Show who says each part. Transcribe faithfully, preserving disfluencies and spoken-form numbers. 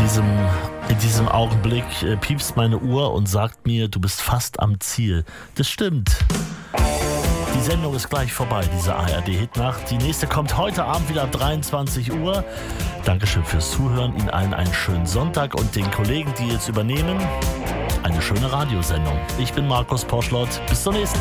Speaker 1: diesem, in diesem Augenblick äh, piepst meine Uhr und sagt mir, du bist fast am Ziel. Das stimmt. Die Sendung ist gleich vorbei, diese A R D-Hitnacht. Die nächste kommt heute Abend wieder ab dreiundzwanzig Uhr. Dankeschön fürs Zuhören. Ihnen allen einen schönen Sonntag und den Kollegen, die jetzt übernehmen, eine schöne Radiosendung. Ich bin Markus Poschlott. Bis zur nächsten